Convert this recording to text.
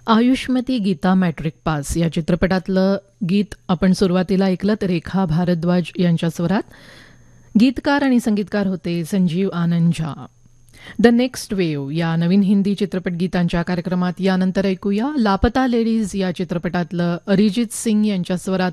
Ayushmati Gita matric pass या चित्रपटातलं गीत आपण सुरुवातीला ऐकलं रेखा भारद्वाज यांच्या स्वरात. गीतकार आणि संगीतकार होते संजीव आनंद झा. द नेक्स्ट वेव्ह या नवीन हिंदी चित्रपट गीतांच्या कार्यक्रमात यानंतर ऐकूया लापता लेडीज या चित्रपटातलं अरिजित सिंग यांच्या स्वरात